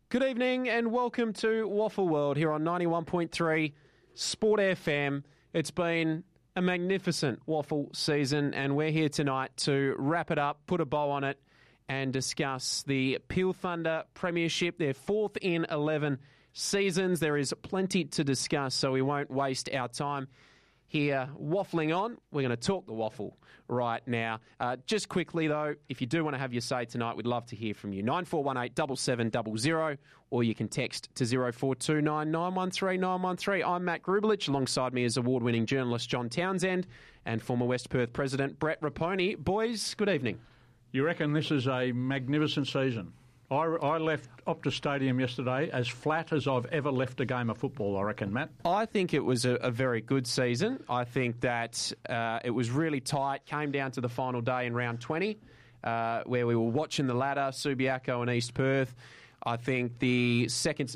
Good evening and welcome to Waffle World here on 91.3 Sport FM. It's been a magnificent waffle season and we're here tonight to wrap it up, put a bow on it and discuss the Peel Thunder Premiership, their fourth in 11 seasons. There is plenty to discuss, so we won't waste our time here waffling on. We're going to talk the waffle right now. Just quickly, though, if you do want to have your say tonight, we'd love to hear from you. 9418 7700, or you can text to 0429 913 913. I'm Matt Grubelich. Alongside me is award-winning journalist John Townsend and former West Perth President Brett Raponi. Boys, good evening. You reckon this is a magnificent season? I left Optus Stadium yesterday as flat as I've ever left a game of football, I reckon, Matt. I think it was a very good season. I think that it was really tight, came down to the final day in round 20, where we were watching the ladder, Subiaco and East Perth. I think the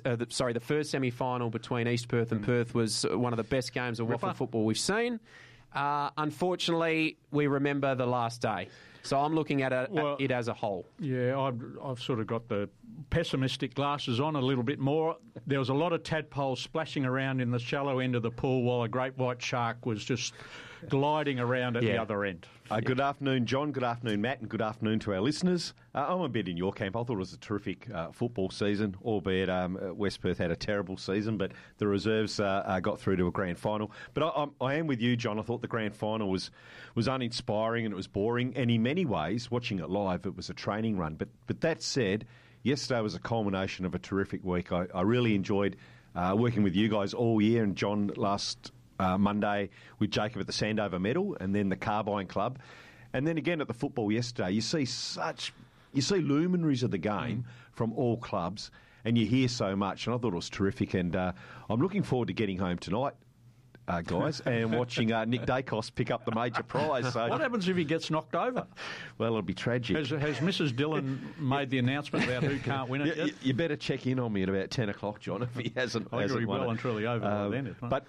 first semi-final between East Perth and Perth was one of the best games of waffle football we've seen. Unfortunately, we remember the last day. So I'm looking at it as a whole. Yeah, I've sort of got the pessimistic glasses on a little bit more. There was a lot of tadpoles splashing around in the shallow end of the pool while a great white shark was just gliding around at the other end. Good afternoon, John. Good afternoon, Matt. And good afternoon to our listeners. I'm a bit in your camp. I thought it was a terrific football season, albeit West Perth had a terrible season, but the reserves got through to a grand final. But I am with you, John. I thought the grand final was uninspiring and it was boring. And in many ways, watching it live, it was a training run. But that said, yesterday was a culmination of a terrific week. I really enjoyed working with you guys all year, and John last Monday with Jacob at the Sandover Medal, and then the Carbine Club, and then again at the football yesterday. You see luminaries of the game from all clubs, and you hear so much, and I thought it was terrific. And I'm looking forward to getting home tonight, guys, and watching Nick Dacos pick up the major prize. So, what happens if he gets knocked over? Well, it'll be tragic. Has Mrs. Dillon made the announcement about who can't win it yet? You better check in on me at about 10 o'clock, John, if he hasn't I think won well and truly over by then, isn't it? But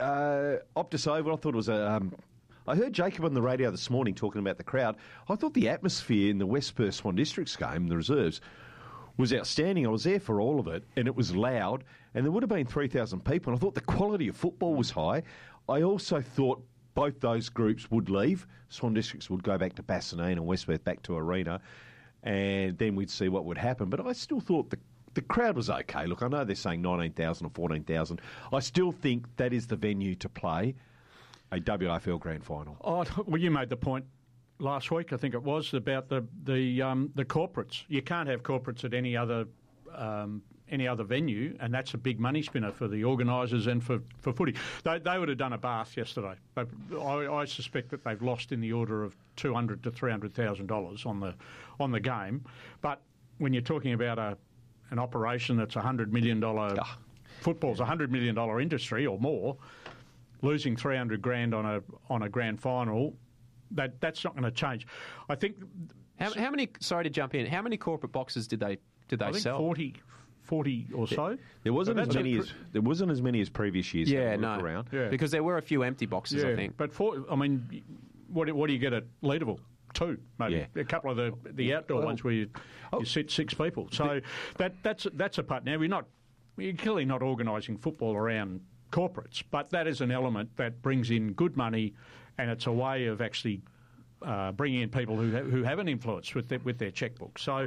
Optus Oval, I thought it was I heard Jacob on the radio this morning talking about the crowd. I thought the atmosphere in the West Perth Swan Districts game, the reserves, was outstanding. I was there for all of it, and it was loud, and there would have been 3,000 people, and I thought the quality of football was high. I also thought both those groups would leave. Swan Districts would go back to Bassenine and West Perth back to Arena, and then we'd see what would happen. But I still thought the crowd was okay. Look, I know they're saying 19,000 or 14,000. I still think that is the venue to play a WAFL Grand Final. Oh, well, you made the point last week, I think it was, about the corporates. You can't have corporates at any other venue, and that's a big money spinner for the organisers and for footy. They would have done a bath yesterday. I suspect that they've lost in the order of $200,000 to $300,000 on the game. But when you're talking about an operation that's $100 million, football's $100 million industry or more, losing $300,000 on a grand final, that's not going to change. I think. How many? Sorry to jump in. How many corporate boxes did they sell? 40 or so. There wasn't as many as previous years. Around. Yeah, because there were a few empty boxes. I think. But what do you get at Leederville? 2, maybe. Yeah. A couple of the outdoor ones where you sit 6 people. So that's a part. Now we're clearly not organising football around corporates, but that is an element that brings in good money, and it's a way of actually bringing in people who have an influence with their checkbook. So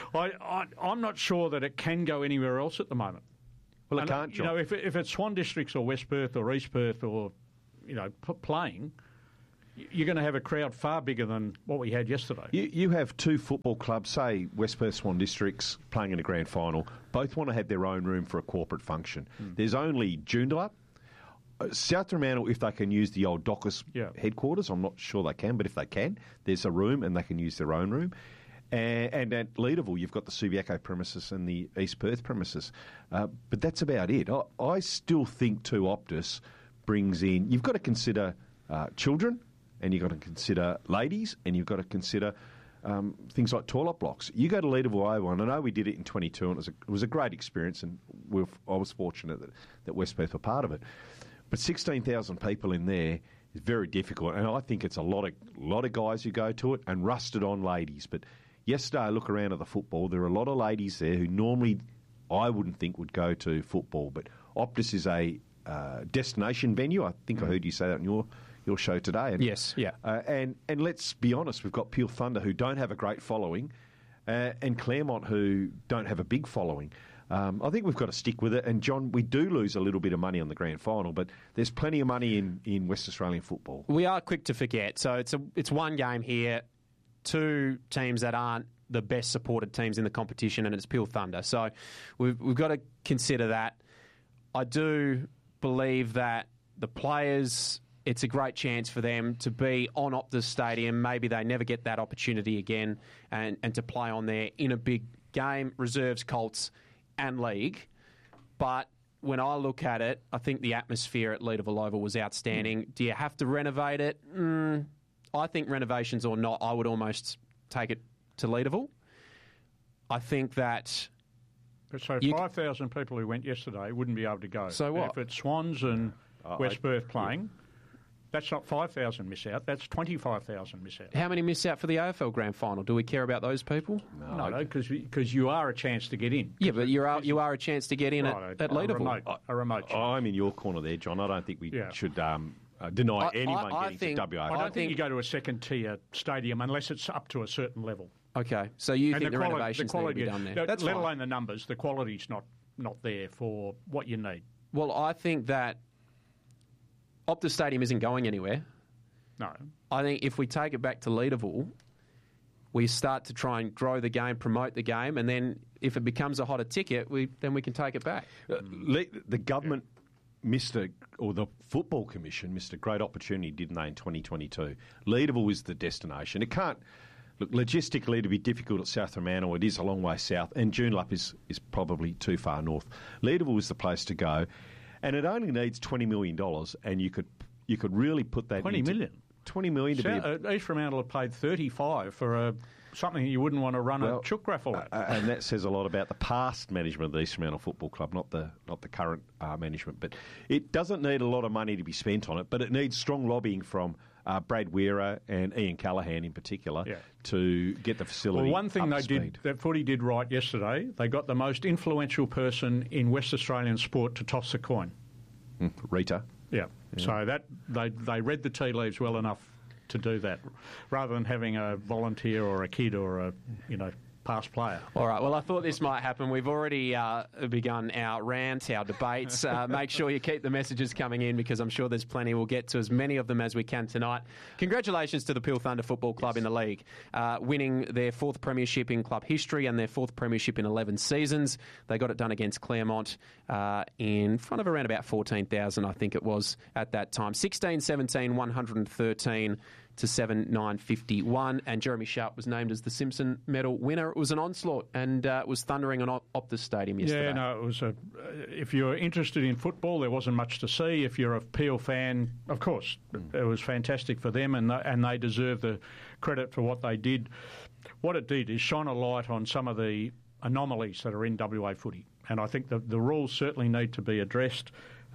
I'm not sure that it can go anywhere else at the moment. Well, it can't, John. If it's Swan Districts or West Perth or East Perth or playing, you're going to have a crowd far bigger than what we had yesterday. You have 2 football clubs, say West Perth Swan Districts, playing in a grand final. Both want to have their own room for a corporate function. There's only Joondalup. South Fremantle, if they can use the old Dockers headquarters, I'm not sure they can, but if they can, there's a room and they can use their own room. And at Leederville, you've got the Subiaco premises and the East Perth premises. But that's about it. I still think Optus brings in, you've got to consider children, and you've got to consider ladies, and you've got to consider things like toilet blocks. You go to Leederville Oval, and I know we did it in 22, and it was a great experience, and I was fortunate that West Perth were part of it. But 16,000 people in there is very difficult, and I think it's a lot of guys who go to it and rusted on ladies. But yesterday, I look around at the football, there are a lot of ladies there who normally I wouldn't think would go to football. But Optus is a destination venue. I think I heard you say that on your show today. And, yes, yeah. And let's be honest, we've got Peel Thunder, who don't have a great following, and Claremont, who don't have a big following. I think we've got to stick with it. And, John, we do lose a little bit of money on the grand final, but there's plenty of money in West Australian football. We are quick to forget. So it's one game here, two teams that aren't the best supported teams in the competition, and it's Peel Thunder. So we've got to consider that. I do believe that the players, it's a great chance for them to be on Optus Stadium. Maybe they never get that opportunity again and to play on there in a big game, reserves, Colts and league. But when I look at it, I think the atmosphere at Leederville Oval was outstanding. Do you have to renovate it? I think renovations or not, I would almost take it to Leederville. I think that... So 5,000 people who went yesterday wouldn't be able to go. So what? If it's Swans and West Perth playing, that's not 5,000 miss out, that's 25,000 miss out. How many miss out for the AFL Grand Final? Do we care about those people? No, because you are a chance to get in. Yeah, but you are a chance to get in at Leederville. A remote chance. I'm in your corner there, John. I don't think we should deny anyone getting to WA. I don't think you go to a second-tier stadium unless it's up to a certain level. Okay, so you think the renovations need to be done there? Let alone the numbers, the quality's not there for what you need. Well, I think that Optus Stadium isn't going anywhere. No. I think if we take it back to Leederville, we start to try and grow the game, promote the game, and then if it becomes a hotter ticket, then we can take it back. The government or the Football Commission missed a great opportunity, didn't they, in 2022? Leederville is the destination. It can't... Look, logistically, it'd be difficult at South Fremantle. It is a long way south, and Joondalup is probably too far north. Leederville is the place to go, and it only needs $20 million, and you could really put that $20 million? $20 million to be... East Fremantle have paid $35 for something you wouldn't want to run a chook raffle at. And that says a lot about the past management of the East Fremantle Football Club, not the current management. But it doesn't need a lot of money to be spent on it, but it needs strong lobbying from Brad Weira and Ian Callaghan in particular to get the facility. Well, one thing that Footy did right yesterday, they got the most influential person in West Australian sport to toss the coin. Rita. Yeah. So that they read the tea leaves well enough to do that, rather than having a volunteer or a kid or a past player. All right, well, I thought this might happen. We've already begun our rant, our debates. Make sure you keep the messages coming in because I'm sure there's plenty. We'll get to as many of them as we can tonight. Congratulations to the Peel Thunder Football Club in the league, winning their fourth premiership in club history and their fourth premiership in 11 seasons. They got it done against Claremont in front of around about 14,000, I think it was at that time. 16-17, 113 to 7,951, and Jeremy Sharp was named as the Simpson Medal winner. It was an onslaught, and it was thundering on Optus Stadium yesterday. Yeah, no, it was if you're interested in football, there wasn't much to see. If you're a Peel fan, of course, it was fantastic for them, and they deserve the credit for what they did. What it did is shine a light on some of the anomalies that are in WA footy, and I think the rules certainly need to be addressed.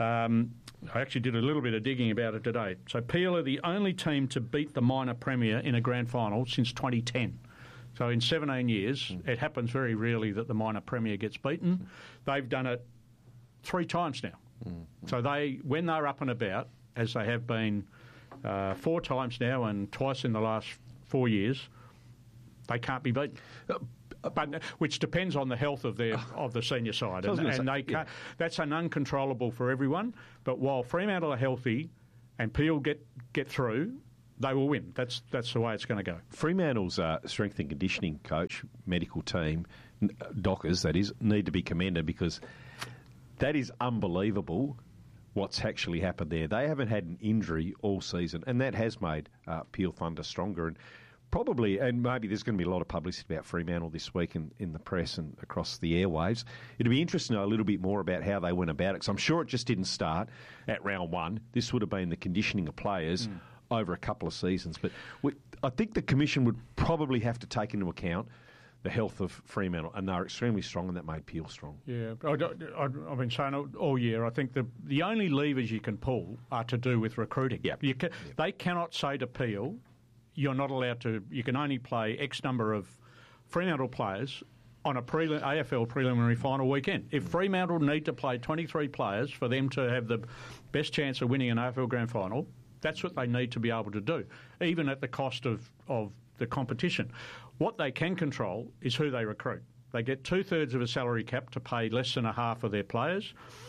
I actually did a little bit of digging about it today. So Peel are the only team to beat the minor premier in a grand final since 2010. So in 17 years, it happens very rarely that the minor premier gets beaten. They've done it 3 times now. So when they're up and about, as they have been 4 times now and twice in the last 4 years, they can't be beaten. But which depends on the health of the senior side, and they can't. That's an uncontrollable for everyone. But while Fremantle are healthy, and Peel get through, they will win. That's the way it's going to go. Fremantle's strength and conditioning coach, medical team, Dockers that is, need to be commended because that is unbelievable. What's actually happened there? They haven't had an injury all season, and that has made Peel Thunder stronger. And probably, and maybe there's going to be a lot of publicity about Fremantle this week in the press and across the airwaves. It'd be interesting to know a little bit more about how they went about it, because I'm sure it just didn't start at round 1. This would have been the conditioning of players over a couple of seasons. But I think the Commission would probably have to take into account the health of Fremantle, and they're extremely strong, and that made Peel strong. Yeah, I've been saying it all year. I think the only levers you can pull are to do with recruiting. They cannot say to Peel, you're not allowed to, you can only play X number of Fremantle players on a AFL preliminary final weekend. If Fremantle need to play 23 players for them to have the best chance of winning an AFL grand final, that's what they need to be able to do, even at the cost of the competition. What they can control is who they recruit. They get 2/3 of a salary cap to pay less than a half of their players.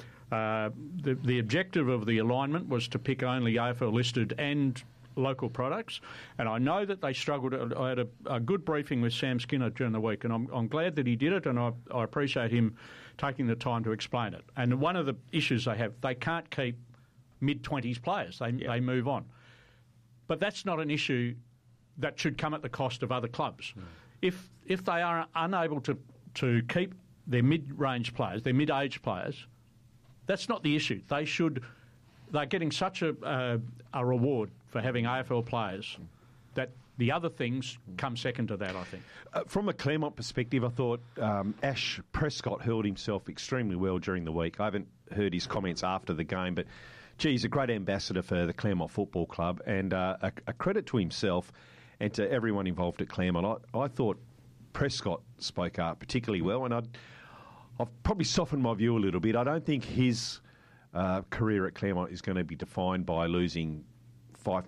The objective of the alignment was to pick only AFL listed and local products, and I know that they struggled. I had a good briefing with Sam Skinner during the week, and I'm glad that he did it, and I appreciate him taking the time to explain it. And one of the issues they have, they can't keep mid-20s players. They move on. But that's not an issue that should come at the cost of other clubs. If they are unable to keep their mid-range players, their mid-age players, that's not the issue. They're getting such a reward for having AFL players that the other things come second to that, I think. From a Claremont perspective, I thought Ash Prescott held himself extremely well during the week. I haven't heard his comments after the game, but, gee, he's a great ambassador for the Claremont Football Club, and a credit to himself and to everyone involved at Claremont. I thought Prescott spoke up particularly well, and I've probably softened my view a little bit. I don't think his career at Claremont is going to be defined by losing five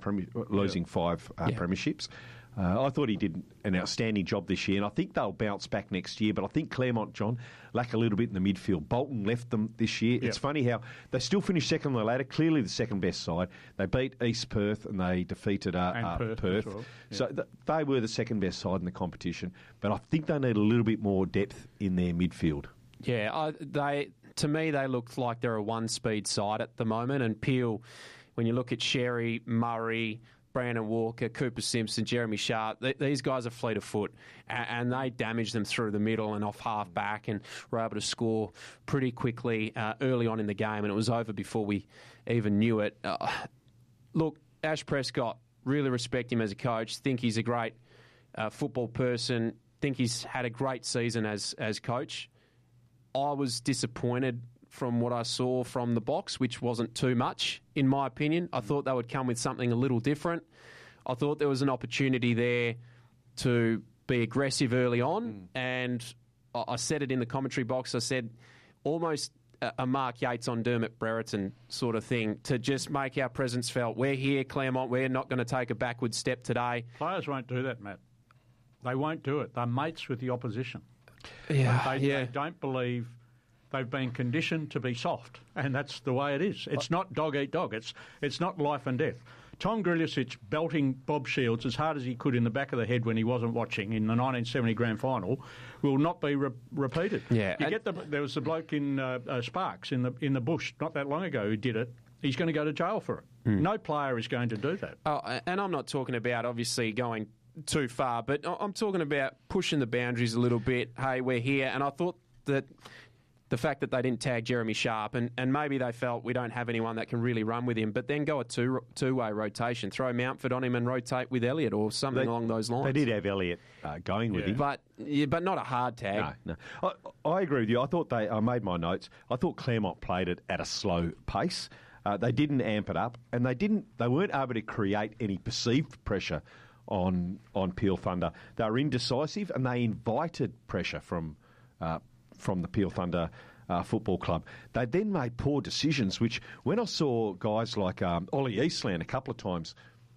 premierships. I thought he did an outstanding job this year, and I think they'll bounce back next year. But I think Claremont, John, lack a little bit in the midfield. Bolton left them this year. Yep. It's funny how they still finished second on the ladder, clearly the second best side. They beat East Perth and they defeated Perth. Well. Yep. So they were the second best side in the competition. But I think they need a little bit more depth in their midfield. Yeah, to me, they look like they're a one-speed side at the moment. And Peel, when you look at Sherry, Murray, Brandon Walker, Cooper Simpson, Jeremy Sharp, these guys are fleet of foot, and they damaged them through the middle and off half-back and were able to score pretty quickly early on in the game, and it was over before we even knew it. Look, Ash Prescott, really respect him as a coach, think he's a great football person, think he's had a great season as coach. I was disappointed from what I saw from the box, which wasn't too much, in my opinion. I thought they would come with something a little different. I thought there was an opportunity there to be aggressive early on, and I said it in the commentary box. I said almost a Mark Yates on Dermot Brereton sort of thing to just make our presence felt. We're here, Claremont. We're not going to take a backward step today. Players won't do that, Matt. They won't do it. They're mates with the opposition. They don't believe. They've been conditioned to be soft, and that's the way it is. It's not dog eat dog. It's not life and death. Tom Griličić belting Bob Shields as hard as he could in the back of the head when he wasn't watching in the 1970 grand final will not be repeated. Yeah, there was the bloke in Sparks in the bush not that long ago who did it. He's going to go to jail for it. No player is going to do that. Oh, and I'm not talking about obviously going too far, but I'm talking about pushing the boundaries a little bit. Hey, we're here, and I thought that the fact that they didn't tag Jeremy Sharp, and maybe they felt we don't have anyone that can really run with him, but then go a two-way rotation. Throw Mountford on him and rotate with Elliott or something along those lines. They did have Elliott going with him. But not a hard tag. No. I agree with you. I made my notes. I thought Claremont played it at a slow pace. They didn't amp it up, and they weren't able to create any perceived pressure on Peel Thunder. They were indecisive, and they invited pressure from the Peel Thunder Football Club. They then made poor decisions, which when I saw guys like Ollie Eastland a couple of times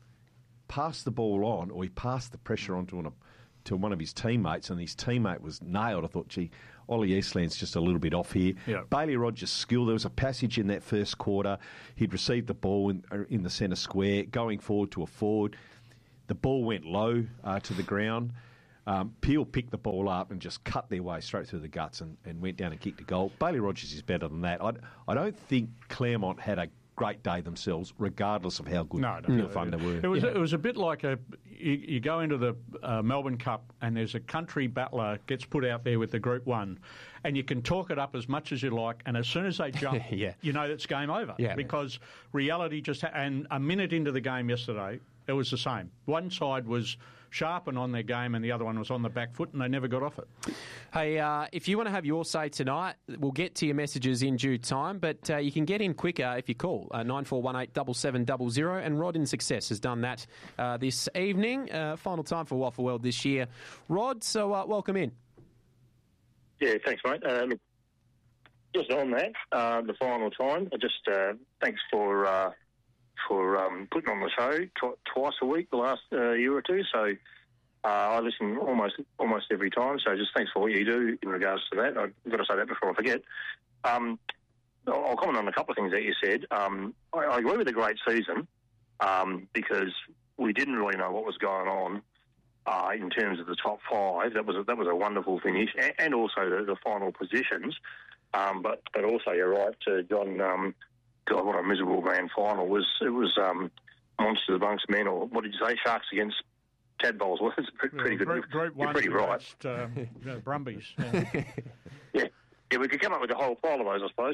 pass the ball on, or he passed the pressure on to one of his teammates, and his teammate was nailed, I thought, gee, Ollie Eastland's just a little bit off here. Yeah. Bailey Rogers' skill, there was a passage in that first quarter. He'd received the ball in the centre square, going forward to a forward. The ball went low to the ground. Peel picked the ball up and just cut their way straight through the guts and went down and kicked a goal. Bailey Rogers is better than that. I don't think Claremont had a great day themselves, regardless of how good Peel Thunder were. It was a bit like you go into the Melbourne Cup and there's a country battler gets put out there with the Group 1, and you can talk it up as much as you like, and as soon as they jump, you know it's game over. Yeah. Because reality and a minute into the game yesterday, it was the same. One side was sharp and on their game, and the other one was on the back foot, and they never got off it. Hey, if you want to have your say tonight, we'll get to your messages in due time, but you can get in quicker if you call 9418 7700, and Rod in Success has done that this evening. Final time for Waffle World this year. Rod, so welcome in. Yeah, thanks, mate. Just on that, the final time, thanks for putting on the show twice a week the last year or two. So I listen almost every time. So just thanks for what you do in regards to that. I've got to say that before I forget. I'll comment on a couple of things that you said. I agree with the great season because we didn't really know what was going on in terms of the top five. That was a wonderful finish, and also the final positions. But also you're right, John. God, what a miserable grand final it was. Monsters amongst men, or what did you say? Sharks against tadpoles. Well, it's pretty good. Group You're pretty right. Brumbies. Yeah. Yeah, we could come up with a whole pile of those, I suppose.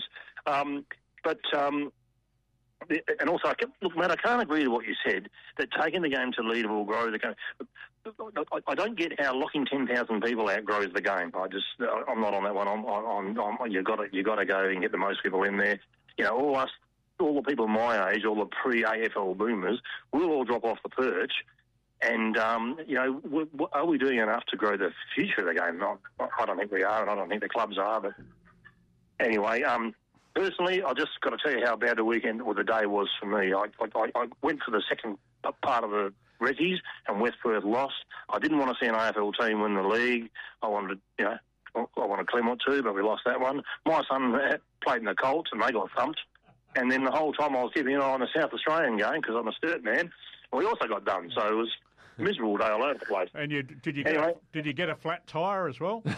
And also, look, Matt, I can't agree with what you said, that taking the game to leader will grow the game. I don't get how locking 10,000 people out grows the game. I'm not on that one. You got to go and get the most people in there. You know, all the people my age, all the pre-AFL boomers, we'll all drop off the perch. And, are we doing enough to grow the future of the game? I don't think we are, and I don't think the clubs are. But anyway, personally, I just got to tell you how bad the weekend or the day was for me. I went for the second part of the Rezzies, and West Perth lost. I didn't want to see an AFL team win the league. I wanted Claremont too, but we lost that one. My son played in the Colts, and they got thumped. And then the whole time I was keeping an eye on the South Australian game because I'm a Sturt man. We also got done, so it was a miserable day all over the place. And did you get a flat tyre as well?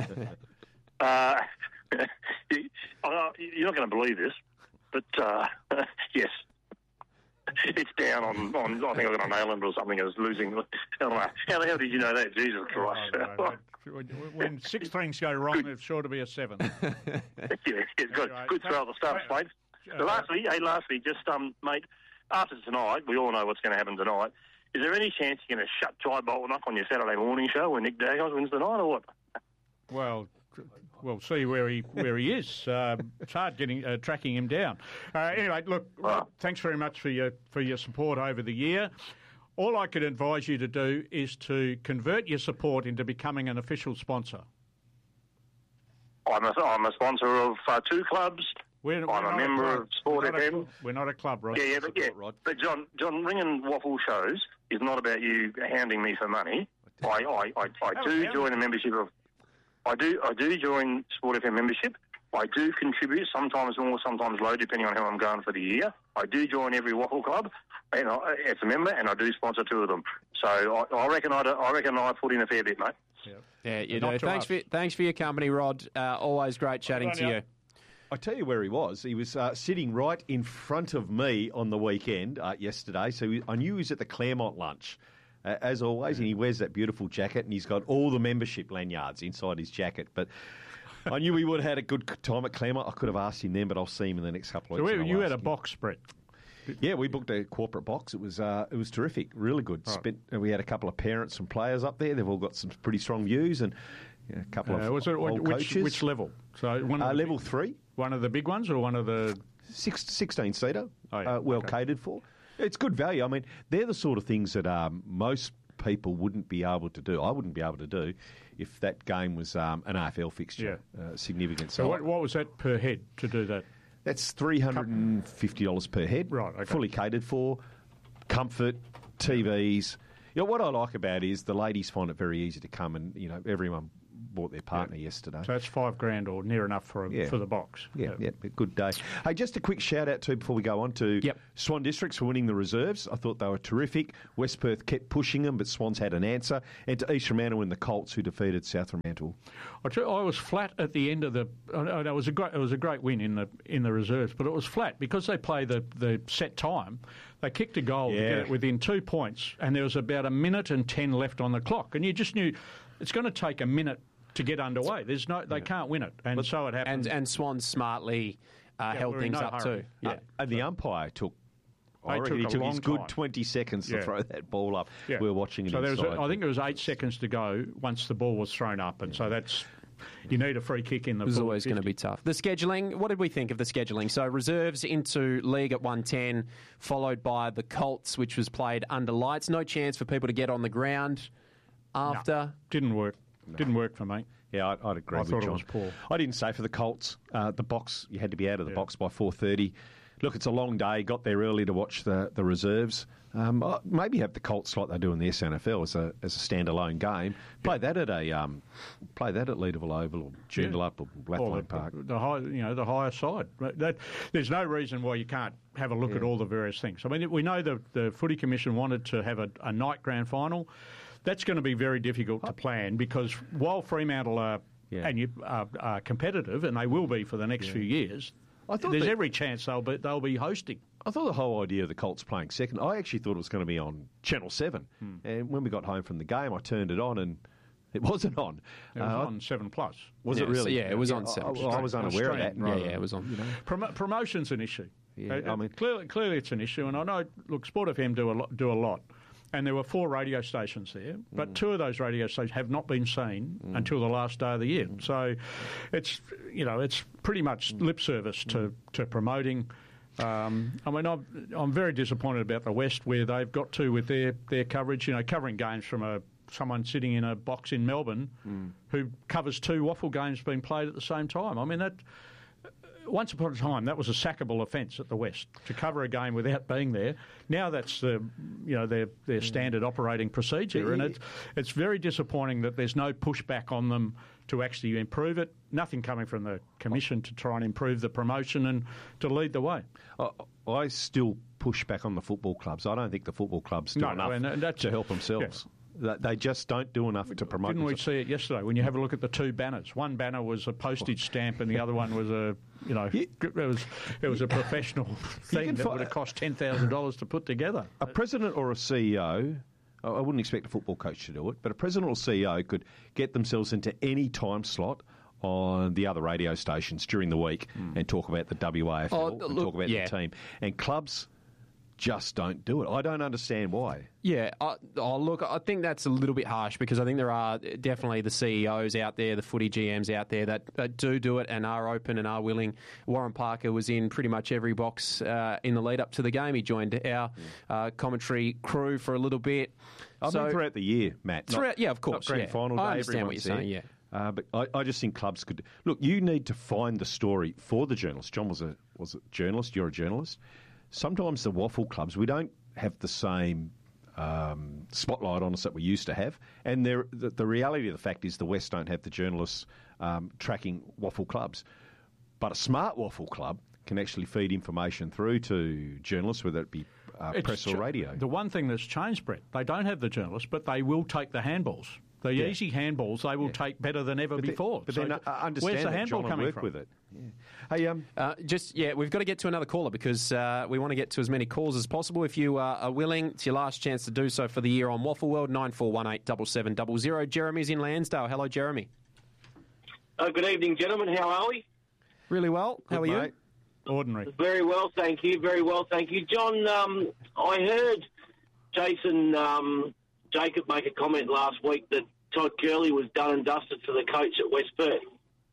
You're not going to believe this, but yes, it's down on. I think I got an island or something. I was losing. I don't know. How the hell did you know that? Jesus Christ! When 6 things go wrong, it's sure to be a 7. Yeah, good throw at the start, mate. So lastly, just mate. After tonight, we all know what's going to happen tonight. Is there any chance you're going to shut Jai Bolton up on your Saturday morning show when Nick Dagos wins tonight, or what? Well, we'll see where he is. It's hard tracking him down. Anyway, look, thanks very much for your support over the year. All I could advise you to do is to convert your support into becoming an official sponsor. I'm a sponsor of 2 clubs. I'm a member of Sport FM. We're not a club, Rod. Yeah. But John, ringing waffle shows is not about you hounding me for money. I do join a membership of. I do join Sport FM membership. I do contribute, sometimes more, sometimes low, depending on how I'm going for the year. I do join every waffle club, and as a member, and I do sponsor 2 of them. So I reckon I put in a fair bit, mate. Yeah, you do. Thanks for your company, Rod. Always great chatting to you. I tell you where he was. He was sitting right in front of me on the weekend yesterday. So I knew he was at the Claremont lunch, as always, and he wears that beautiful jacket, and he's got all the membership lanyards inside his jacket. But I knew he would have had a good time at Claremont. I could have asked him then, but I'll see him in the next couple of weeks. So you had a box, Brett? Yeah, we booked a corporate box. It was terrific, really good. Right. We had a couple of parents and players up there. They've all got some pretty strong views, and a couple of old coaches. Which level? So level 3. One of the big ones, or one of the 16-seater, catered for. It's good value. I mean, they're the sort of things that most people wouldn't be able to do. I wouldn't be able to do if that game was an AFL fixture, significant. So what was that per head to do that? That's $350 per head. Right, okay. Fully catered for, comfort, TVs. You know, what I like about it is the ladies find it very easy to come, and everyone bought their partner yesterday. So that's $5,000 or near enough for the box. Yeah, a good day. Hey, just a quick shout out too before we go on to Swan Districts for winning the reserves. I thought they were terrific. West Perth kept pushing them, but Swans had an answer. And to East Fremantle and the Colts, who defeated South Fremantle. I was flat at the end of the. It was a great win in the reserves, but it was flat because they play the set time. They kicked a goal to get it within 2 points, and there was about 1 minute and 10 left on the clock, and you just knew it's going to take a minute to get underway. They can't win it, and so it happened. And Swans smartly held things up too. Yeah, and the umpire took. I reckon he took his good 20 seconds to throw that ball up. Yeah. We were watching it. So I think there was 8 seconds to go once the ball was thrown up, and so that's. You need a free kick in the. It was always going to be tough. The scheduling. What did we think of the scheduling? So reserves into league at 1:10, followed by the Colts, which was played under lights. No chance for people to get on the ground after. No, didn't work. Didn't work for me. Yeah, I'd agree with John. I thought it was poor. I didn't say for the Colts, the box, you had to be out of the box by 4:30. Look, it's a long day. Got there early to watch the reserves. Maybe have the Colts like they do in the SNFL as a standalone game. Play that at Leederville Oval or Joondalup or Blackthorn Park. The higher side. There's no reason why you can't have a look at all the various things. I mean, we know the Footy Commission wanted to have a night grand final. That's going to be very difficult to plan because while Fremantle are competitive, and they will be for the next few years, there's every chance they'll be hosting. I thought the whole idea of the Colts playing second, I actually thought it was going to be on Channel 7. And when we got home from the game, I turned it on and it wasn't on. It was on 7+. Was it really? Yeah, it was on 7. I was unaware of that. Yeah, it was on. Promotion's an issue. Yeah, I mean, clearly it's an issue, and I know. Look, Sport FM do a lot, and there were 4 radio stations there, but 2 of those radio stations have not been seen until the last day of the year. So, it's pretty much lip service to promoting. I mean, I'm very disappointed about the West where they've got to with their coverage. Covering games from someone sitting in a box in Melbourne who covers 2 waffle games being played at the same time. I mean that. Once upon a time, that was a sackable offence at the West to cover a game without being there. Now that's their standard operating procedure, and it's very disappointing that there's no pushback on them to actually improve it. Nothing coming from the Commission to try and improve the promotion and to lead the way. I still push back on the football clubs. I don't think the football clubs do enough to help themselves. Yeah. They just don't do enough to promote. Didn't we see it yesterday when you have a look at the 2 banners? One banner was a postage stamp, and the other one was it was a professional thing that would have cost $10,000 to put together. A president or a CEO, I wouldn't expect a football coach to do it, but a president or CEO could get themselves into any time slot on the other radio stations during the week and talk about the WAFL and talk about the team. And clubs just don't do it. I don't understand why. Yeah, look, I think that's a little bit harsh because I think there are definitely the CEOs out there, the footy GMs out there that do it and are open and are willing. Warren Parker was in pretty much every box in the lead up to the game. He joined our commentary crew for a little bit. Throughout the year, Matt. Of course. Grand final day, I understand what you're saying, yeah. But I just think clubs could... Look, you need to find the story for the journalist. John was a journalist. You're a journalist. Sometimes the waffle clubs, we don't have the same spotlight on us that we used to have. And the reality of the fact is the West don't have the journalists tracking waffle clubs. But a smart waffle club can actually feed information through to journalists, whether it be press or radio. The one thing that's changed, Brett, they don't have the journalists, but they will take the handballs. The easy handballs they will take better than ever before. But then understand where's the handball John coming work from? With it. Yeah. Hey, we've got to get to another caller because we want to get to as many calls as possible. If you are willing, it's your last chance to do so for the year on Waffle World. 9418 7700. Jeremy's in Lansdale. Hello, Jeremy. Good evening, gentlemen. How are we? Really well. How are you? Mate. Ordinary. Very well, thank you. Very well, thank you. John, I heard Jason Jacob make a comment last week that Todd Curley was done and dusted for the coach at West Perth.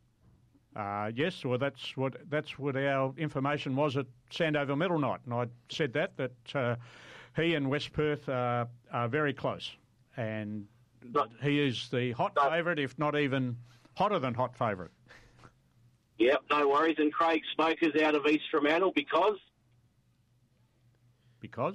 Yes, well, that's what our information was at Sandover Medal Night, and I said that he and West Perth are very close, and he is the hot favourite, if not even hotter than hot favourite. Yep, no worries. And Craig Smokers out of East Fremantle because? Because?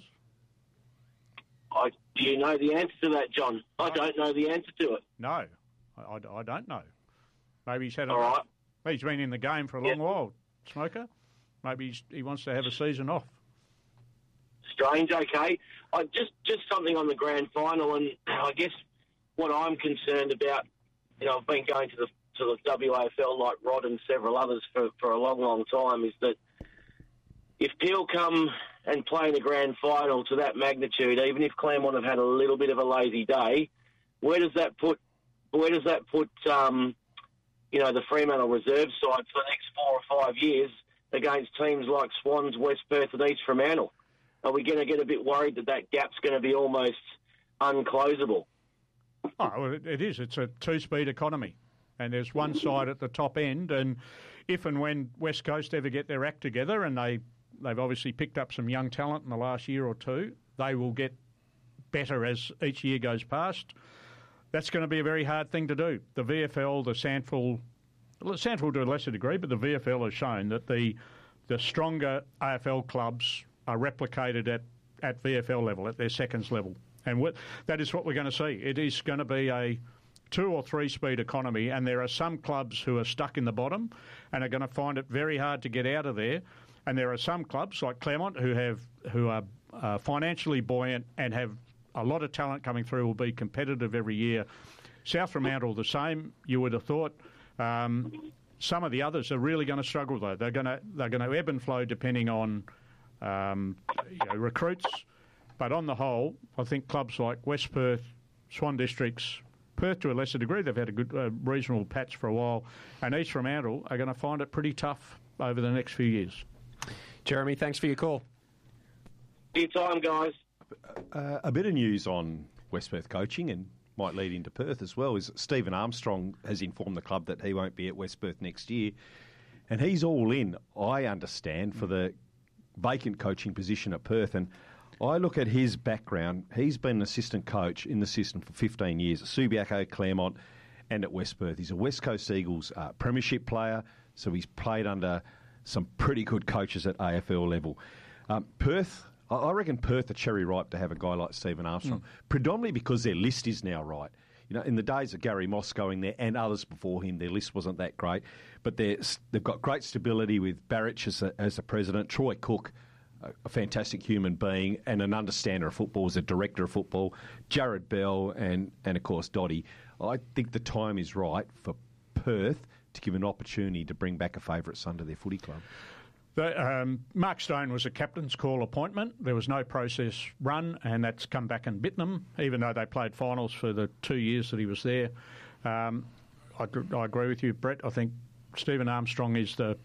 Do you know the answer to that, John? I don't know the answer to it. No, I don't know. Maybe he's had all right. He's been in the game for a long while, Smoker. Maybe he wants to have a season off. Strange, okay. Just something on the grand final, and I guess what I'm concerned about, I've been going to the WAFL like Rod and several others for a long, long time, is that if Peel come and play in a grand final to that magnitude, even if Claremont have had a little bit of a lazy day, where does that put the Fremantle reserve side for the next 4 or 5 years against teams like Swans, West Perth and East Fremantle? Are we going to get a bit worried that gap's going to be almost unclosable? Oh, well, it is. It's a two-speed economy, and there's one side at the top end, and if and when West Coast ever get their act together, and they've obviously picked up some young talent in the last year or two, they will get better as each year goes past. that's going to be a very hard thing to do. The VFL, the SANFL to a lesser degree, but the VFL has shown that the stronger AFL clubs are replicated at VFL level, at their seconds level. And that is what we're going to see. It is going to be a 2 or 3 speed economy, and there are some clubs who are stuck in the bottom and are going to find it very hard to get out of there. And there are some clubs like Claremont who are financially buoyant and have a lot of talent coming through, will be competitive every year. South Fremantle the same, you would have thought. Some of the others are really going to struggle though. They're going to ebb and flow depending on recruits. But on the whole, I think clubs like West Perth, Swan Districts, Perth to a lesser degree, they've had a good, reasonable patch for a while, and East Fremantle are going to find it pretty tough over the next few years. Jeremy, thanks for your call. Your time, guys. A bit of news on West Perth coaching, and might lead into Perth as well, is Stephen Armstrong has informed the club that he won't be at West Perth next year. And he's all in, I understand, for the vacant coaching position at Perth. And I look at his background. He's been an assistant coach in the system for 15 years at Subiaco, Claremont and at West Perth. He's a West Coast Eagles premiership player, so he's played under some pretty good coaches at AFL level. Perth, I reckon Perth are cherry ripe to have a guy like Stephen Armstrong, predominantly because their list is now right. You know, in the days of Gary Moss going there and others before him, their list wasn't that great. But they've got great stability with Barrich as the president, Troy Cook, a fantastic human being and an understander of football, as a director of football, Jared Bell and of course, Dotty. I think the time is right for Perth to give an opportunity to bring back a favourite son to their footy club. Mark Stone was a captain's call appointment. There was no process run, and that's come back and bit them, even though they played finals for the 2 years that he was there. I agree with you, Brett. I think Stephen Armstrong is Todd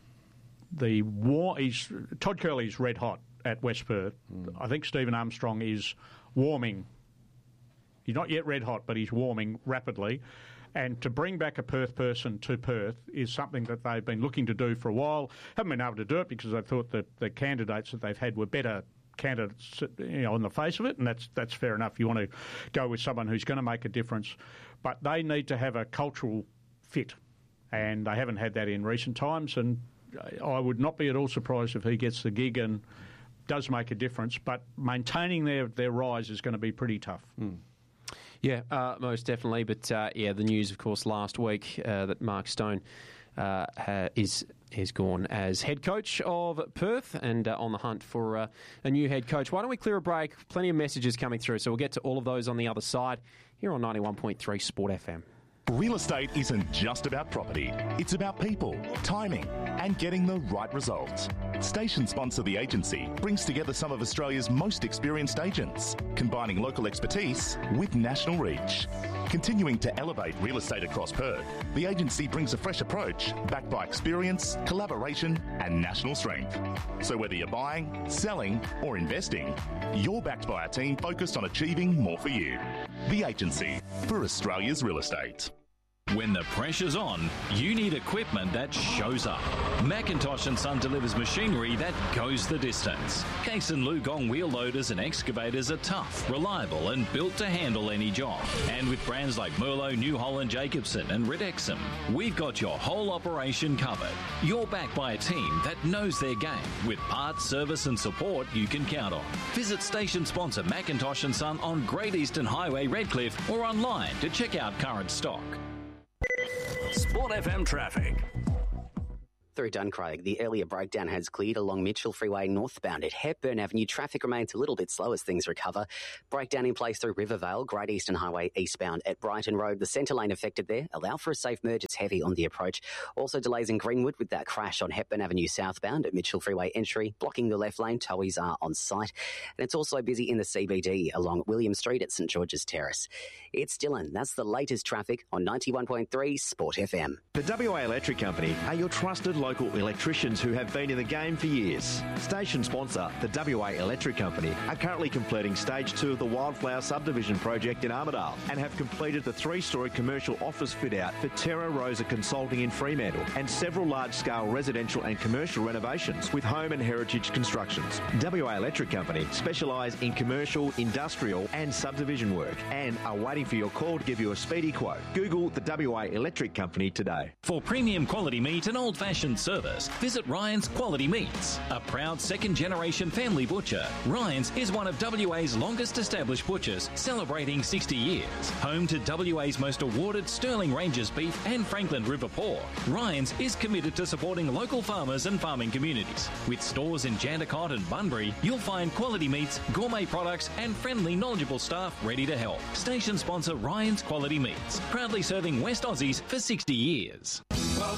Curley's red hot at West Perth. I think Stephen Armstrong is warming. He's not yet red hot, but he's warming rapidly. And to bring back a Perth person to Perth is something that they've been looking to do for a while. Haven't been able to do it because they thought that the candidates that they've had were better candidates, on the face of it, and that's fair enough. You want to go with someone who's going to make a difference. But they need to have a cultural fit, and they haven't had that in recent times. And I would not be at all surprised if he gets the gig and does make a difference. But maintaining their rise is going to be pretty tough. Yeah, most definitely. But, the news, of course, last week that Mark Stone is gone as head coach of Perth and on the hunt for a new head coach. Why don't we clear a break? Plenty of messages coming through, so we'll get to all of those on the other side here on 91.3 Sport FM. Real estate isn't just about property. It's about people, timing, and getting the right results. Station sponsor The Agency brings together some of Australia's most experienced agents, combining local expertise with national reach. Continuing to elevate real estate across Perth, The Agency brings a fresh approach backed by experience, collaboration, and national strength. So whether you're buying, selling, or investing, you're backed by a team focused on achieving more for you. The Agency, for Australia's real estate. When the pressure's on, you need equipment that shows up. Macintosh & Son delivers machinery that goes the distance. Case & Lugong wheel loaders and excavators are tough, reliable and built to handle any job. And with brands like Merlo, New Holland, Jacobson and Ridexum, we've got your whole operation covered. You're backed by a team that knows their game, with parts, service and support you can count on. Visit station sponsor Macintosh & Son on Great Eastern Highway, Redcliffe, or online to check out current stock. Sport FM traffic. Through Duncraig, the earlier breakdown has cleared along Mitchell Freeway northbound at Hepburn Avenue. Traffic remains a little bit slow as things recover. Breakdown in place through Rivervale, Great Eastern Highway eastbound at Brighton Road. The centre lane affected there. Allow for a safe merge. It's heavy on the approach. Also delays in Greenwood with that crash on Hepburn Avenue southbound at Mitchell Freeway entry, blocking the left lane. Towies are on site. And it's also busy in the CBD along William Street at St George's Terrace. It's Dylan. That's the latest traffic on 91.3 Sport FM. The WA Electric Company are your trusted local local electricians who have been in the game for years. Station sponsor, the WA Electric Company, are currently completing Stage 2 of the Wildflower Subdivision project in Armidale and have completed the 3-storey commercial office fit-out for Terra Rosa Consulting in Fremantle and several large-scale residential and commercial renovations with home and heritage constructions. WA Electric Company specialise in commercial, industrial and subdivision work and are waiting for your call to give you a speedy quote. Google the WA Electric Company today. For premium quality meat and old-fashioned service, visit Ryan's Quality Meats. A proud second-generation family butcher, Ryan's is one of WA's longest-established butchers, celebrating 60 years. Home to WA's most awarded Sterling Ranges beef and Franklin River pork, Ryan's is committed to supporting local farmers and farming communities. With stores in Jandakot and Bunbury, you'll find quality meats, gourmet products and friendly, knowledgeable staff ready to help. Station sponsor Ryan's Quality Meats, proudly serving West Aussies for 60 years.